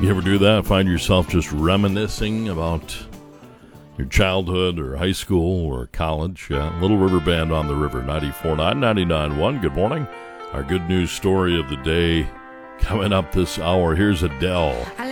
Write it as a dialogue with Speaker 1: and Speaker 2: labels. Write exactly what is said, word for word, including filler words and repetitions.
Speaker 1: You ever do that? Find yourself just reminiscing about your childhood or high school or college? Yeah, Little River Band on the River, ninety-four point nine, ninety-nine point one. Good morning. Our good news story of the day coming up this hour. Here's Adele.